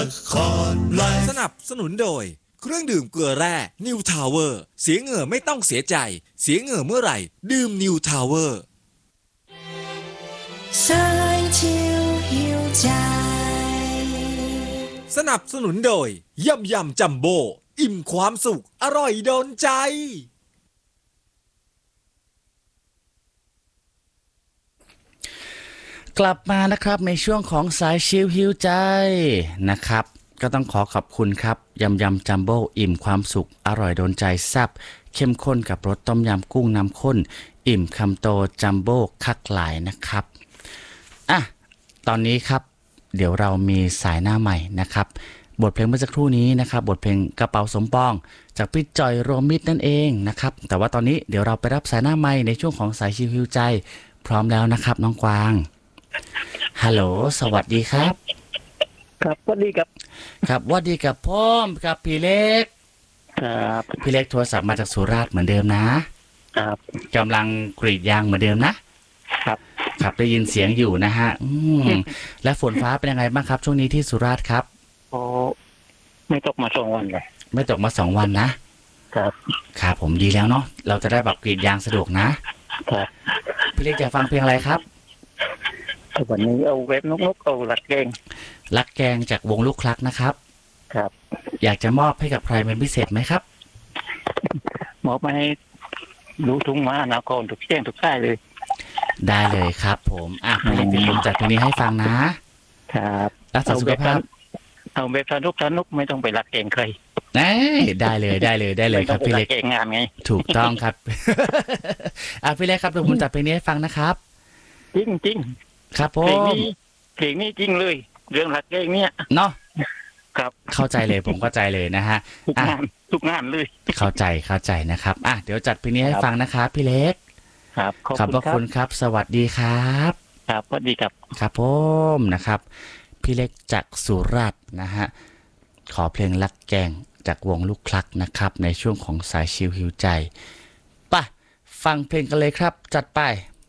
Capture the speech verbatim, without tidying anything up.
สนับสนุนโดยเครื่องดื่มเกลือแร่นิวทาวเวอร์เสียเหงื่อไม่ต้องเสียใจเสียเหงื่อเมื่อไหร่ดื่มนิวทาวเวอร์สายชิวหิวใจสนับสนุนโดยยำยำจัมโบ้อิ่มความสุขอร่อยโดนใจกลับมานะครับในช่วงของสายชิลฮิวใจนะครับก็ต้องขอขอบคุณครับยำยำจัมโบ้อิ่มความสุขอร่อยโดนใจแซ่บเข้มข้นกับรสต้มยำกุ้งน้ำข้นอิ่มคำโตจัมโบ้คักหลายนะครับอ่ะตอนนี้ครับเดี๋ยวเรามีสายหน้าใหม่นะครับบทเพลงเมื่อสักครู่นี้นะครับบทเพลงกระเป๋าสมปองจากพี่จอยโรมิตนั่นเองนะครับแต่ว่าตอนนี้เดี๋ยวเราไปรับสายหน้าใหม่ในช่วงของสายชิลฮิวใจพร้อมแล้วนะครับน้องกวางฮัลโหลสวัสดีครับครับสวัสดีครับครับสวัสดีกับพ่อมกับพี่เล็กครับพี่เล็กโทรศัพท์มาจากสุราษฎร์เหมือนเดิมนะครับกำลังกรีดยางเหมือนเดิมนะครับครับได้ยินเสียงอยู่นะฮะอืมและฝนฟ้าเป็นยังไงบ้างครับช่วงนี้ที่สุราษฎร์ครับโอ้ไม่ตกมาสองวันเลยไม่ตกมาสองวันนะครับครับผมดีแล้วเนาะเราจะได้แบบกรีดยางสะดวกนะครับพี่เล็กจะฟังเพลงอะไรครับวันนี้เอาเว็บนกนกเอาลักแกงลักแกงจากวงลูกคลักนะครับครับอยากจะมอบให้กับใครเป็นพิเศษไหมครับมอบมาให้รู้ทุ่งมาหนาวก่อนทุกแจ้งทุกค่ายเลยได้เลยครับผมอ่ะพี่เล็กผมจัดเพลงนี้ให้ฟังนะครับรักษาสุขภาพเอาเว็บสนุกสนุกไม่ต้องไปลักแกงใครได้เลยได้เลยได้เลยครับพี่เล็กงานไงถูกต้องครับอ่ะพี่เล็กครับเดี๋ยวผมจัดเพลงนี้ให้ฟังนะครับจริงจริงครับผมเพลงนี้เพลงนี้จริงเลยเรื่องลักแกงเนี่ยเนาะครับเข้าใจเลยผมเข้าใจเลยนะฮะทุกงานทุกงานเลยเข้าใจเข้าใจนะครับอ่ะเดี๋ยวจัดเพลงนี้ให้ฟังนะครับพี่เล็กครับขอบคุณครับสวัสดีครับครับสวัสดีครับครับผมนะครับพี่เล็กจากสุราษฎร์นะฮะขอเพลงลักแกงจากวงลูกคลักนะครับในช่วงของสายชิลฮิวใจป่ะฟังเพลงกันเลยครับจัดไป